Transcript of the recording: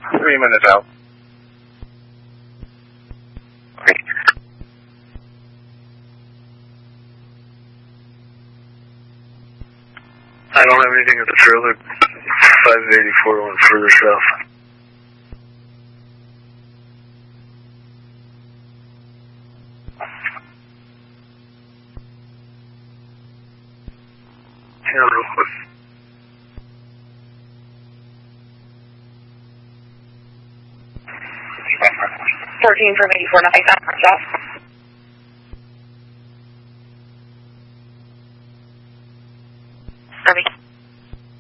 3 minutes out. Okay. I don't have anything at the trailer. 584 went further south. Hang on real quick. 13 from 84, nothing, South.